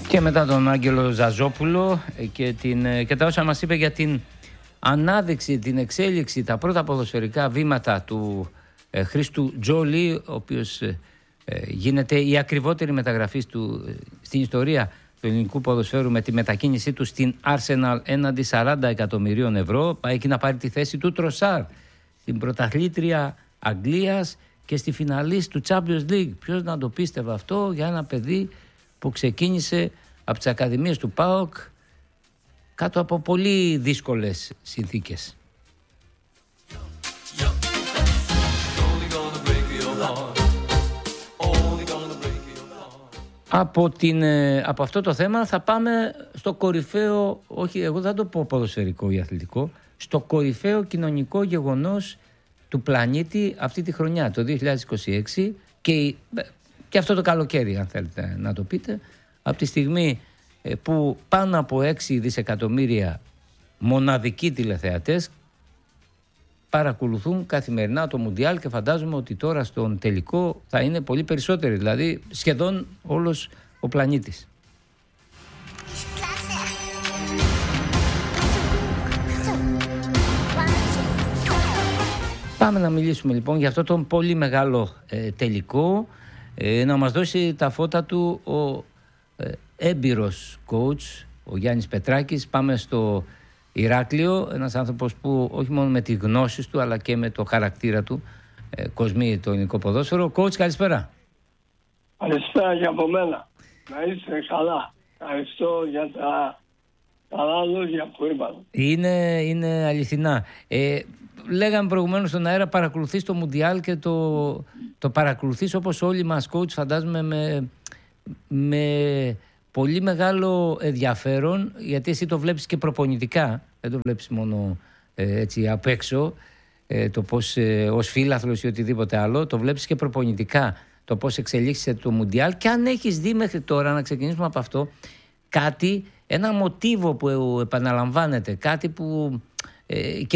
Και μετά τον Άγγελο Ζαζόπουλο και τα όσα μας είπε για την ανάδειξη, την εξέλιξη, τα πρώτα ποδοσφαιρικά βήματα του Χρήστου Τζόλι, ο οποίος γίνεται η ακριβότερη μεταγραφή στην ιστορία του ελληνικού ποδοσφαίρου με τη μετακίνησή του στην Arsenal έναντι 40 εκατομμυρίων ευρώ. Πάει εκεί να πάρει τη θέση του Τροσάρ, την πρωταθλήτρια Αγγλίας και στη φιναλίστ του Champions League. Ποιος να το πίστευε αυτό για ένα παιδί που ξεκίνησε από τις ακαδημίες του ΠΑΟΚ κάτω από πολύ δύσκολες συνθήκες. Από αυτό το θέμα θα πάμε στο κορυφαίο, όχι εγώ δεν το πω ποδοσφαιρικό ή αθλητικό, στο κορυφαίο κοινωνικό γεγονός του πλανήτη αυτή τη χρονιά, το 2026 και αυτό το καλοκαίρι, αν θέλετε να το πείτε, από τη στιγμή που πάνω από 6 δισεκατομμύρια μοναδικοί τηλεθεατές παρακολουθούν καθημερινά το Μουντιάλ και φαντάζομαι ότι τώρα στον τελικό θα είναι πολύ περισσότεροι, δηλαδή σχεδόν όλος ο πλανήτης. Πάμε να μιλήσουμε λοιπόν για αυτό τον πολύ μεγάλο τελικό, να μας δώσει τα φώτα του ο έμπειρος coach, ο Γιάννης Πετράκης. Πάμε στο Ηράκλειο, ένας άνθρωπος που όχι μόνο με τη γνώση του αλλά και με το χαρακτήρα του κοσμεί το ελληνικό ποδόσφαιρο. Coach, καλησπέρα. Καλησπέρα και από μένα. Να είστε καλά. Ευχαριστώ για τα καλά λόγια που είπατε. Είναι αληθινά. Λέγαμε προηγουμένως στον αέρα, παρακολουθείς το Μουντιάλ και το παρακολουθείς όπως όλοι μας coach, φαντάζομαι με πολύ μεγάλο ενδιαφέρον, γιατί εσύ το βλέπεις και προπονητικά, δεν το βλέπεις μόνο έτσι απ' έξω, το πώς ως φίλαθλος ή οτιδήποτε άλλο, το βλέπεις και προπονητικά, το πώς εξελίξησε το Μουντιάλ. Και αν έχεις δει μέχρι τώρα, να ξεκινήσουμε από αυτό, ένα μοτίβο που επαναλαμβάνεται, κάτι που